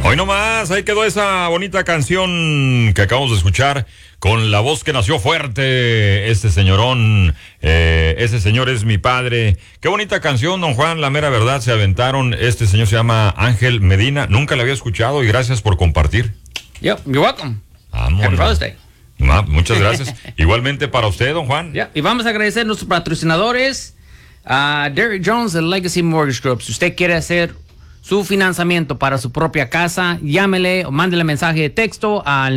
Hoy nomás, ahí quedó esa bonita canción que acabamos de escuchar con la voz que nació fuerte, este señorón, ese señor es mi padre. Qué bonita canción, don Juan, la mera verdad, se aventaron. Este señor se llama Ángel Medina, nunca la había escuchado y gracias por compartir. Yep, you're welcome. Vámonos. Happy Father's Day. Muchas gracias. Igualmente para usted, don Juan. Yeah. Y vamos a agradecer a nuestros patrocinadores, a Derek Jones de Legacy Mortgage Group. Si usted quiere hacer su financiamiento para su propia casa, llámele o mándele mensaje de texto al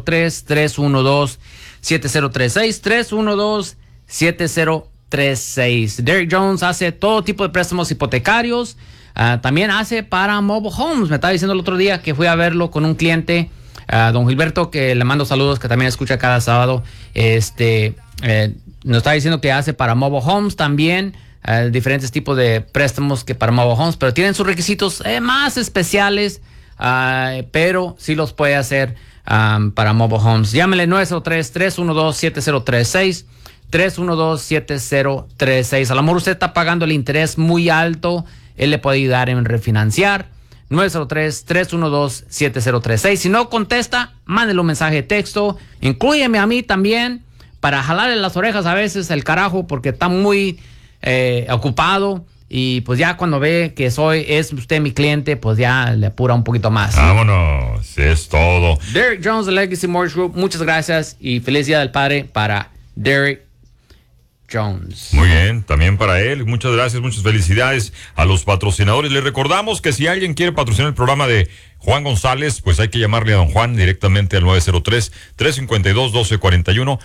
903-312-7036, 312-7036. Derek Jones hace todo tipo de préstamos hipotecarios, también hace para mobile homes. Me estaba diciendo el otro día que fui a verlo con un cliente, don Gilberto, que le mando saludos, que también escucha cada sábado. Nos está diciendo que hace para mobile homes también, diferentes tipos de préstamos que para mobile homes, pero tienen sus requisitos más especiales, pero sí los puede hacer para mobile homes. Llámele 903-312-7036, 312-7036. A lo mejor usted está pagando el interés muy alto, él le puede ayudar en refinanciar. 903-312-7036. Si no contesta, mándele un mensaje de texto. Inclúyeme a mí también para jalarle las orejas a veces el carajo, porque está muy ocupado. Y pues ya cuando ve que es usted mi cliente, pues ya le apura un poquito más. Vámonos, es todo. Derek Jones de Legacy Mortgage Group, muchas gracias y feliz Día del Padre para Derek Jones. Muy bien, también para él, muchas gracias, muchas felicidades a los patrocinadores. Les recordamos que si alguien quiere patrocinar el programa de Juan González, pues hay que llamarle a don Juan directamente al 903-352-1241,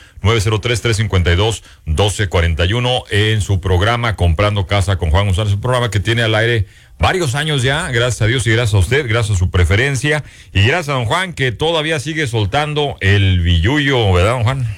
903-352-1241 en su programa Comprando Casa con Juan González, un programa que tiene al aire varios años ya, gracias a Dios y gracias a usted, gracias a su preferencia y gracias a don Juan que todavía sigue soltando el billuyo, ¿verdad, don Juan?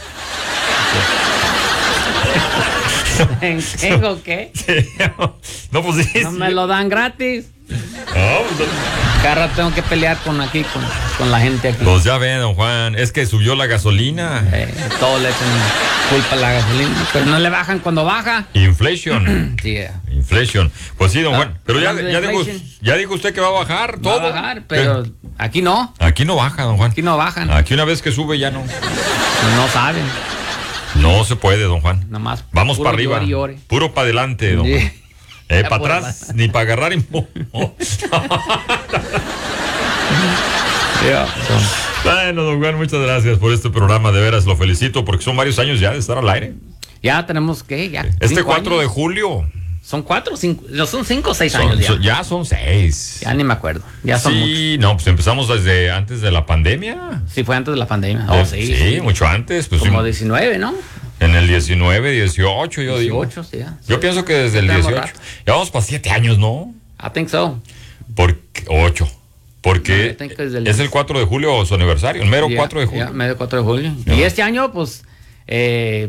¿Tengo qué? No, pues sí. No me lo dan gratis. No, pues, cada rato tengo que pelear con la gente aquí. Pues ya ven, don Juan, es que subió la gasolina. Todos le echan culpa a la gasolina, pero no le bajan cuando baja. Inflation. Sí. Inflation. Pues sí, don Juan. Pero ya dijo usted que va a bajar todo. Va a bajar, pero aquí no. Aquí no baja, don Juan. Aquí no bajan. Aquí una vez que sube ya no. No saben. No se puede, don Juan. Nomás vamos para arriba. Ore. Puro para adelante, don Juan. Para atrás, ni para agarrar. Bueno, don Juan, muchas gracias por este programa. De veras, lo felicito porque son varios años ya de estar al aire. Ya tenemos que, ya. Este 4 de julio. ¿Son 4 o 5? Son 5 o 6 años ya. Ya son 6. Ya ni me acuerdo. Ya son muchos. No, pues empezamos desde antes de la pandemia. Sí, fue antes de la pandemia. Sí, mucho antes. Pues, como 19, ¿no? En el 19, 18, yo 18, digo. 18, sí. Yo pienso que desde el 18. Ya vamos para 7 años, ¿no? I think so. 8. Porque es el 4 de julio su aniversario, el mero 4 de julio. Mero 4 de julio. Y este año, pues,